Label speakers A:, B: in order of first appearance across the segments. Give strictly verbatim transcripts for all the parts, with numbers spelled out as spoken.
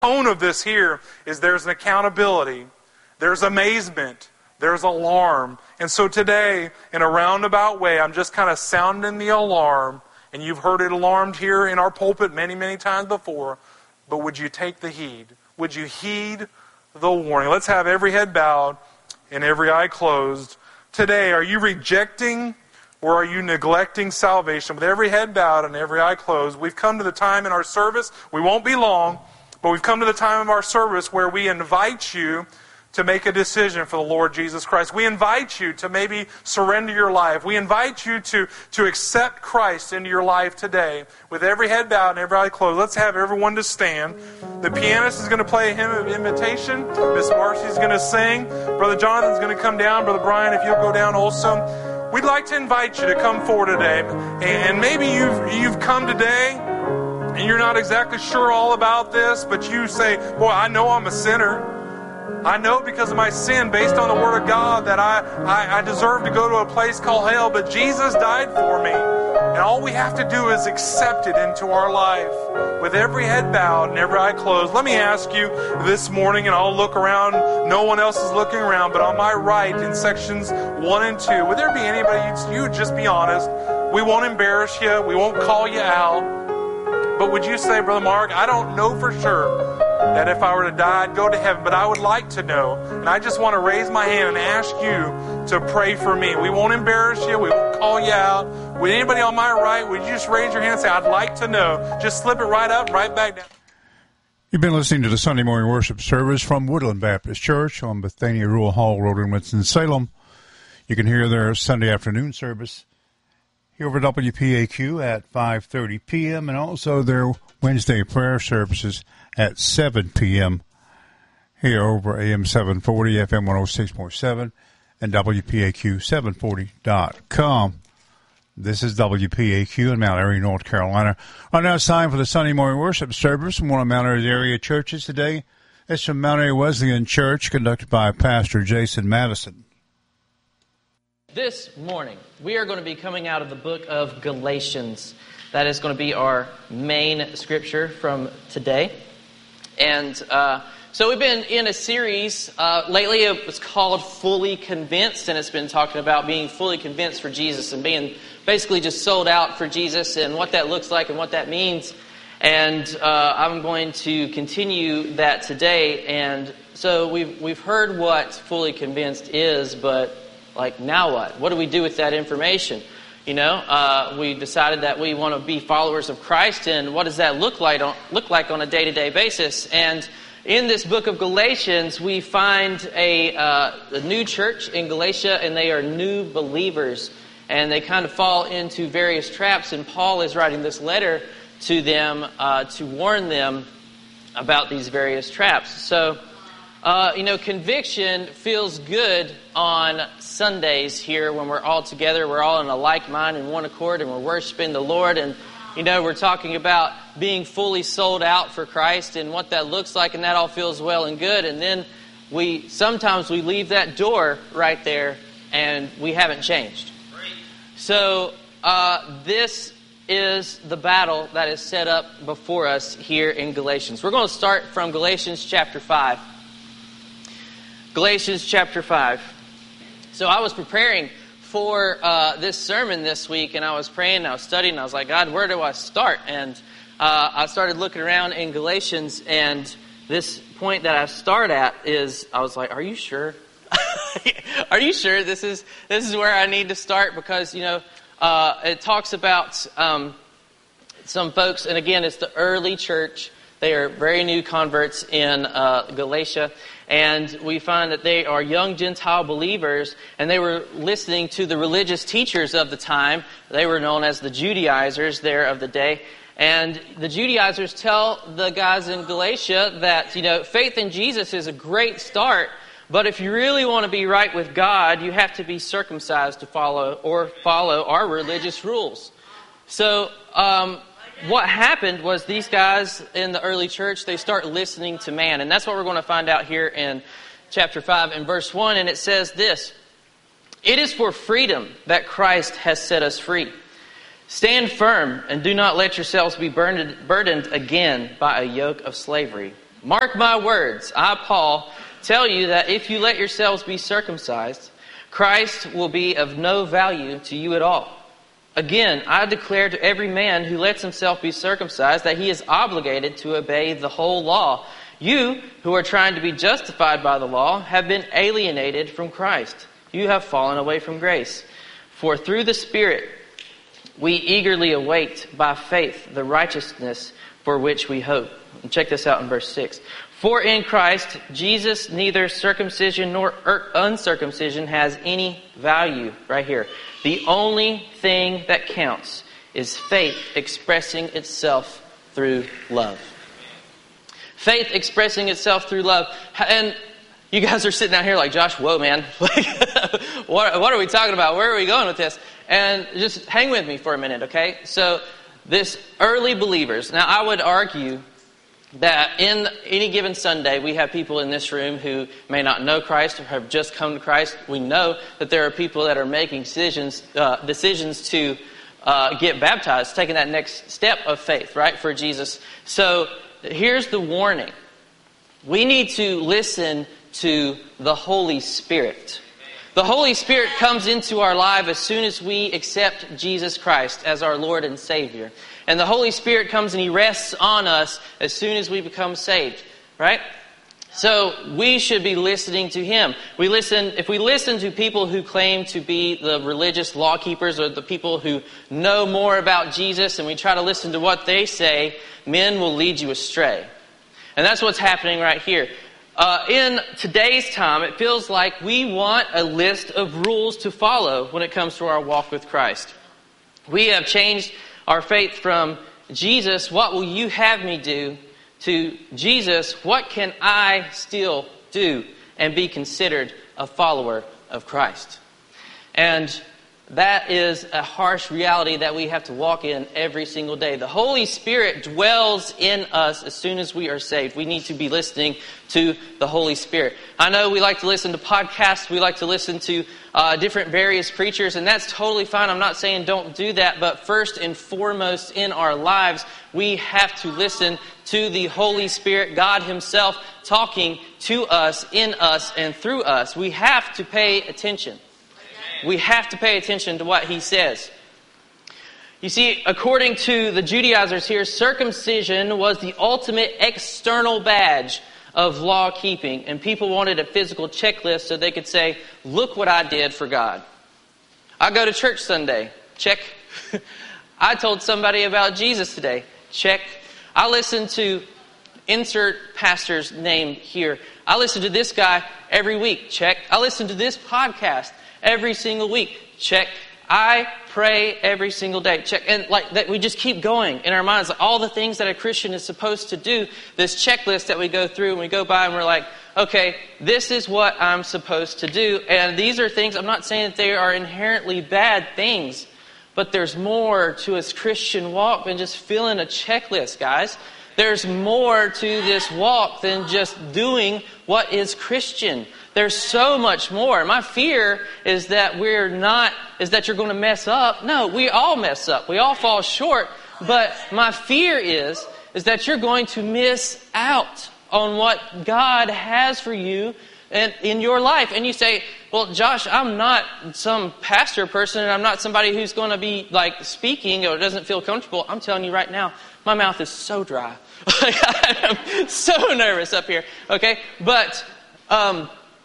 A: tone of this here is there's an accountability, there's amazement, there's alarm. And so today, in a roundabout way, I'm just kind of sounding the alarm. And you've heard it alarmed here in our pulpit many, many times before. But would you take the heed? Would you heed the warning? Let's have every head bowed and every eye closed. Today, are you rejecting or are you neglecting salvation? With every head bowed and every eye closed, we've come to the time in our service. We won't be long, but we've come to the time of our service where we invite you to make a decision for the Lord Jesus Christ. We invite you to maybe surrender your life. We invite you to, to accept Christ into your life today. With every head bowed and every eye closed, let's have everyone to stand. The pianist is going to play a hymn of invitation. Miss Marcy is going to sing. Brother Jonathan's going to come down. Brother Brian, if you'll go down also. We'd like to invite you to come forward today. And maybe you've, you've come today and you're not exactly sure all about this, but you say, boy, I know I'm a sinner. I know because of my sin, based on the Word of God, that I, I, I deserve to go to a place called hell, but Jesus died for me. And all we have to do is accept it into our life. With every head bowed and every eye closed, let me ask you this morning, and I'll look around. No one else is looking around, but on my right in sections one and two, would there be anybody, you would just be honest. We won't embarrass you. We won't call you out. But would you say, Brother Mark, I don't know for sure that if I were to die, I'd go to heaven, but I would like to know. And I just want to raise my hand and ask you to pray for me. We won't embarrass you. We won't call you out. Would anybody on my right, would you just raise your hand and say, I'd like to know? Just slip it right up, right back down.
B: You've been listening to the Sunday morning worship service from Woodland Baptist Church on Bethania Rural Hall Road in Winston-Salem. You can hear their Sunday afternoon service here over W P A Q at five thirty p.m. and also their Wednesday prayer services at seven p.m. here over A M seven forty, F M one oh six point seven, and W P A Q seven forty dot com. This is W P A Q in Mount Airy, North Carolina. Right now it's time for the Sunday morning worship service from one of Mount Airy's area churches today. It's from Mount Airy Wesleyan Church, conducted by Pastor Jason Madison.
C: This morning, we are going to be coming out of the book of Galatians. That is going to be our main scripture from today. And uh, so we've been in a series. Uh, lately, it was called Fully Convinced, and it's been talking about being fully convinced for Jesus and being basically just sold out for Jesus and what that looks like and what that means. And uh, I'm going to continue that today. And so we've we've heard what fully convinced is, but like now what? What do we do with that information? You know, uh, we decided that we want to be followers of Christ, and what does that look like on, look like on a day-to-day basis? And in this book of Galatians, we find a, uh, a new church in Galatia, and they are new believers, and they kind of fall into various traps, and Paul is writing this letter to them uh, to warn them about these various traps. So, uh, you know, conviction feels good on Sundays here when we're all together. We're all in a like mind and one accord, and we're worshiping the Lord. And, you know, we're talking about being fully sold out for Christ and what that looks like, and that all feels well and good. And then we sometimes we leave that door right there, and we haven't changed. So uh, this is the battle that is set up before us here in Galatians. We're going to start from Galatians chapter five. Galatians chapter five. So I was preparing for uh, this sermon this week, and I was praying, and I was studying, and I was like, God, where do I start? And uh, I started looking around in Galatians, and this point that I start at is, I was like, are you sure? Are you sure this is this is where I need to start? Because, you know, uh, it talks about um, some folks, and again, it's the early church. They are very new converts in uh, Galatia. And we find that they are young Gentile believers, and they were listening to the religious teachers of the time. They were known as the Judaizers there of the day. And the Judaizers tell the guys in Galatia that, you know, faith in Jesus is a great start, but if you really want to be right with God, you have to be circumcised to follow or follow our religious rules. So, um... what happened was these guys in the early church, they start listening to man. And that's what we're going to find out here in chapter five and verse one. And it says this: "It is for freedom that Christ has set us free. Stand firm and do not let yourselves be burdened, burdened again by a yoke of slavery." Mark my words, I, Paul, tell you that if you let yourselves be circumcised, Christ will be of no value to you at all. Again, I declare to every man who lets himself be circumcised that he is obligated to obey the whole law. You, who are trying to be justified by the law, have been alienated from Christ. You have fallen away from grace. For through the Spirit we eagerly await by faith the righteousness for which we hope. And check this out in verse six. For in Christ Jesus neither circumcision nor uncircumcision has any value. Right here. The only thing that counts is faith expressing itself through love. Faith expressing itself through love. And you guys are sitting out here like, Josh, whoa, man. what, what are we talking about? Where are we going with this? And just hang with me for a minute, okay? So this early believers. Now, I would argue that in any given Sunday, we have people in this room who may not know Christ or have just come to Christ. We know that there are people that are making decisions uh, decisions to uh, get baptized, taking that next step of faith, right, for Jesus. So here's the warning. We need to listen to the Holy Spirit. The Holy Spirit comes into our life as soon as we accept Jesus Christ as our Lord and Savior. And the Holy Spirit comes and He rests on us as soon as we become saved. Right? So we should be listening to Him. We listen, if we listen to people who claim to be the religious law keepers or the people who know more about Jesus, and we try to listen to what they say, men will lead you astray. And that's what's happening right here. Uh, in today's time, it feels like we want a list of rules to follow when it comes to our walk with Christ. We have changed our faith from Jesus, what will you have me do, to Jesus, what can I still do and be considered a follower of Christ? And that is a harsh reality that we have to walk in every single day. The Holy Spirit dwells in us as soon as we are saved. We need to be listening to the Holy Spirit. I know we like to listen to podcasts. We like to listen to uh, different various preachers, and that's totally fine. I'm not saying don't do that, but first and foremost in our lives, we have to listen to the Holy Spirit, God Himself, talking to us, in us, and through us. We have to pay attention. We have to pay attention to what He says. You see, according to the Judaizers here, circumcision was the ultimate external badge of law keeping. And people wanted a physical checklist so they could say, look what I did for God. I go to church Sunday. Check. I told somebody about Jesus today. Check. I listened to insert pastor's name here. I listen to this guy every week. Check. I listen to this podcast every single week. Check. I pray every single day. Check. And like that, we just keep going in our minds. Like all the things that a Christian is supposed to do. This checklist that we go through and we go by and we're like, okay, this is what I'm supposed to do. And these are things, I'm not saying that they are inherently bad things, but there's more to a Christian walk than just filling a checklist, guys. There's more to this walk than just doing what is Christian. There's so much more. My fear is that we're not, is that you're going to mess up. No, we all mess up. We all fall short. But my fear is, is that you're going to miss out on what God has for you in, in your life. And you say, well, Josh, I'm not some pastor person and I'm not somebody who's going to be like speaking or doesn't feel comfortable. I'm telling you right now, my mouth is so dry. I'm so nervous up here. Okay? But, um,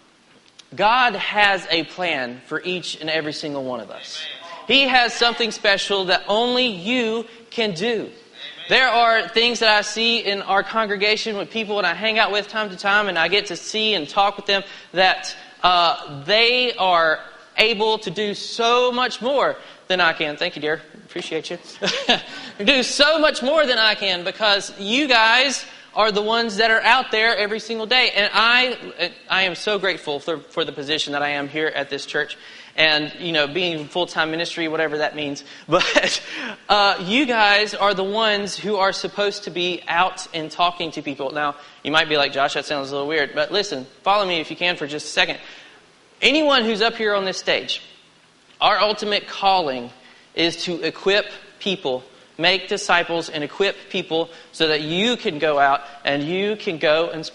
C: God has a plan for each and every single one of us. He has something special that only you can do. There are things that I see in our congregation with people that I hang out with time to time, and I get to see and talk with them that uh, they are able to do so much more than I can. Thank you, dear. Appreciate you. Do so much more than I can because you guys are the ones that are out there every single day. And I I am so grateful for, for the position that I am here at this church. And, you know, being full-time ministry, whatever that means. But uh, you guys are the ones who are supposed to be out and talking to people. Now, you might be like, Josh, that sounds a little weird. But listen, follow me if you can for just a second. Anyone who's up here on this stage, our ultimate calling is to equip people make disciples and equip people so that you can go out and you can go and